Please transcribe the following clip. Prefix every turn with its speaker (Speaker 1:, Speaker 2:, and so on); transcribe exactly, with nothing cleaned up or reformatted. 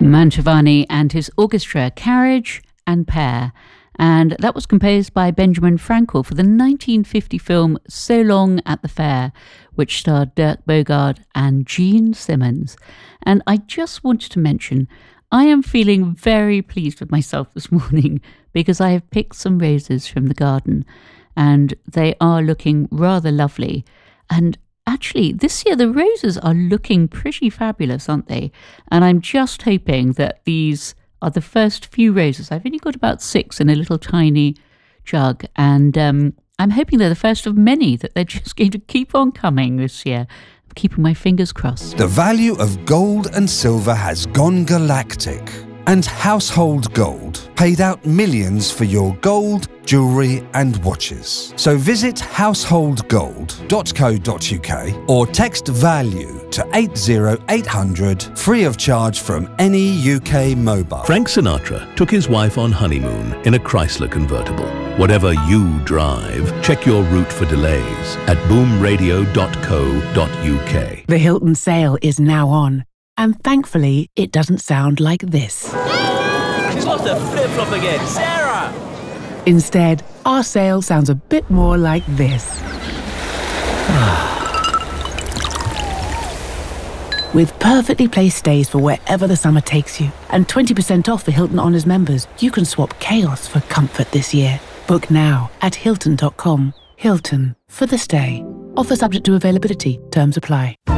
Speaker 1: Mantovani and his orchestra, Carriage and Pair. And that was composed by Benjamin Frankel for the nineteen fifty film So Long at the Fair, which starred Dirk Bogarde and Gene Simmons. And I just wanted to mention, I am feeling very pleased with myself this morning because I have picked some roses from the garden and they are looking rather lovely. And actually, this year the roses are looking pretty fabulous, aren't they? And I'm just hoping that these are the first few roses. I've only got about six in a little tiny jug, and um, I'm hoping they're the first of many, that they're just going to keep on coming this year. I'm keeping my fingers crossed.
Speaker 2: The value of gold and silver has gone galactic, and Household Gold paid out millions for your gold, jewellery and watches. So visit household gold dot co dot uk or text VALUE to eight zero eight hundred, free of charge from any U K mobile.
Speaker 3: Frank Sinatra took his wife on honeymoon in a Chrysler convertible. Whatever you drive, check your route for delays at boom radio dot co dot uk.
Speaker 4: The Hilton sale is now on. And thankfully, it doesn't sound like this.
Speaker 5: She's lost her flip-flop again. Sarah!
Speaker 4: Instead, our sale sounds a bit more like this. With perfectly placed stays for wherever the summer takes you, and twenty percent off for Hilton Honors members, you can swap chaos for comfort this year. Book now at hilton dot com. Hilton, for the stay. Offer subject to availability. Terms apply.